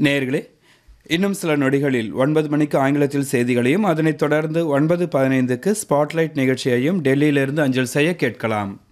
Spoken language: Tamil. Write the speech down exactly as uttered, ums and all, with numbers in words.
நேயர்களே, இன்னும் சில நொடிகளில் ஒன்பது மணிக்கு ஆங்கிலத்தில் செய்திகளையும் அதனைத் தொடர்ந்து ஒன்பது பதினைந்துக்கு ஸ்பாட்லைட் நிகழ்ச்சியையும் டெல்லியிலிருந்து அஞ்சல் செய்ய கேட்கலாம்.